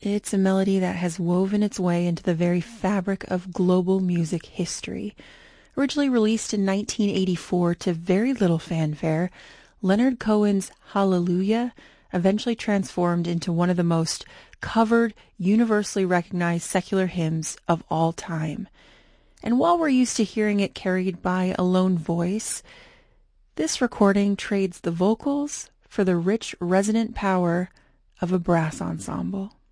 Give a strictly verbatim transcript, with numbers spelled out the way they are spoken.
It's a melody that has woven its way into the very fabric of global music history. Originally released in nineteen eighty-four to very little fanfare, Leonard Cohen's Hallelujah eventually transformed into one of the most covered, universally recognized secular hymns of all time. And while we're used to hearing it carried by a lone voice, this recording trades the vocals for the rich, resonant power of a brass ensemble.